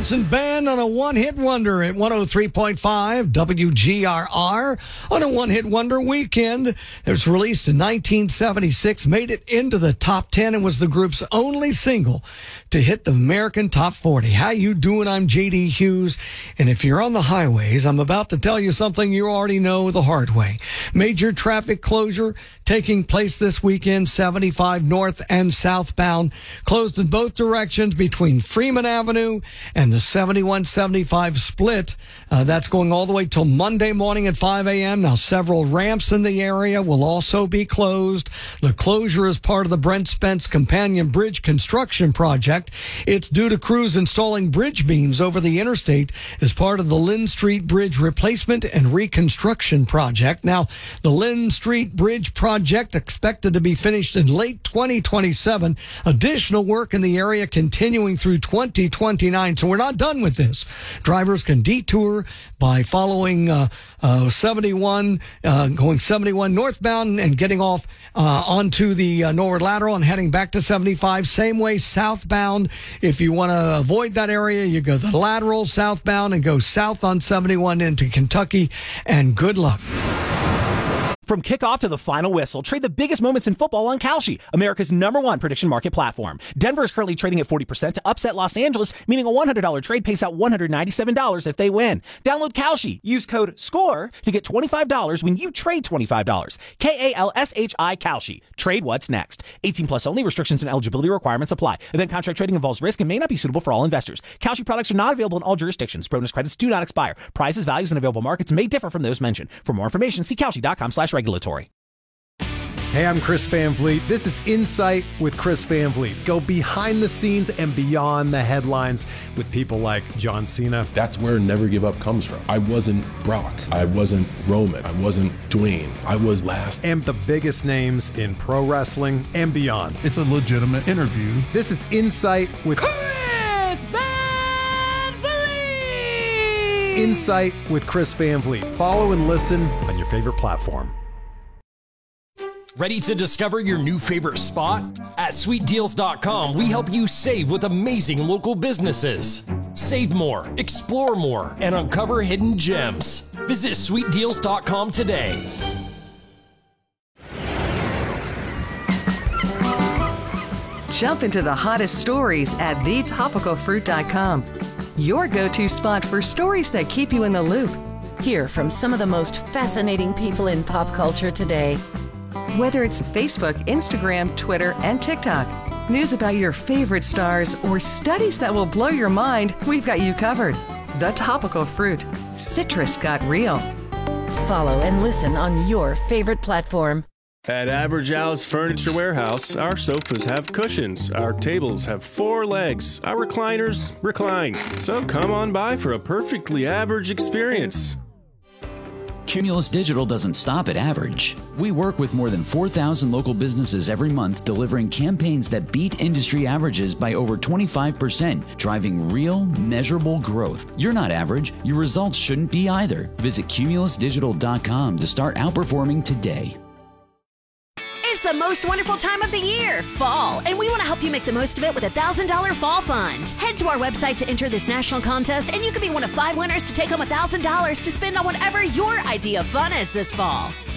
Townsend Band on a one-hit wonder at 103.5 WGRR on a one-hit wonder weekend. It was released in 1976, made it into the top 10, and was the group's only single to hit the American Top 40. How you doing? I'm J.D. Hughes, and if you're on the highways, I'm about to tell you something you already know the hard way. Major traffic closure taking place this weekend, 75 north and southbound, closed in both directions between Freeman Avenue and the 7175 split. That's going all the way till Monday morning at 5 a.m. Now, several ramps in the area will also be closed. The closure is part of the Brent Spence Companion Bridge construction project. It's due to crews installing bridge beams over the interstate as part of the Lynn Street Bridge replacement and reconstruction project. Now, the Lynn Street Bridge project expected to be finished in late 2027. Additional work in the area continuing through 2029. So we're not done with this. Drivers can detour by following 71, going 71 northbound and getting off onto the Norwood Lateral and heading back to 75. Same way southbound. If you want to avoid that area, you go the lateral southbound and go south on 71 into Kentucky. And good luck. From kickoff to the final whistle, trade the biggest moments in football on Kalshi, America's #1 prediction market platform. Denver is currently trading at 40% to upset Los Angeles, meaning a $100 trade pays out $197 if they win. Download Kalshi. Use code SCORE to get $25 when you trade $25. KALSHI Kalshi. Trade what's next. 18 plus only. Restrictions and eligibility requirements apply. Event contract trading involves risk and may not be suitable for all investors. Kalshi products are not available in all jurisdictions. Bonus credits do not expire. Prices, values, and available markets may differ from those mentioned. For more information, see Kalshi.com/regulatory. Hey, I'm Chris Van Vliet. This is Insight with Chris Van Vliet. Go behind the scenes and beyond the headlines with people like John Cena. That's where Never Give Up comes from. I wasn't Brock. I wasn't Roman. I wasn't Dwayne. I was last. And the biggest names in pro wrestling and beyond. It's a legitimate interview. This is Insight with Chris Van Vliet. Insight with Chris Van Vliet. Follow and listen on your favorite platform. Ready to discover your new favorite spot? At sweetdeals.com, we help you save with amazing local businesses. Save more, explore more, and uncover hidden gems. Visit sweetdeals.com today. Jump into the hottest stories at thetopicalfruit.com. Your go-to spot for stories that keep you in the loop. Hear from some of the most fascinating people in pop culture today. Whether it's Facebook, Instagram, Twitter, and TikTok, news about your favorite stars, or studies that will blow your mind, we've got you covered. The Topical Fruit. Citrus got real. Follow and listen on your favorite platform. At Average Al's Furniture Warehouse, our sofas have cushions, our tables have 4 legs, our recliners recline. So come on by for a perfectly average experience. Cumulus Digital doesn't stop at average. We work with more than 4,000 local businesses every month, delivering campaigns that beat industry averages by over 25%, driving real, measurable growth. You're not average. Your results shouldn't be either. Visit cumulusdigital.com to start outperforming today. It's the most wonderful time of the year, fall, and we want to help you make the most of it with a $1,000 fall fund. Head to our website to enter this national contest, and you could be one of 5 winners to take home $1,000 to spend on whatever your idea of fun is this fall.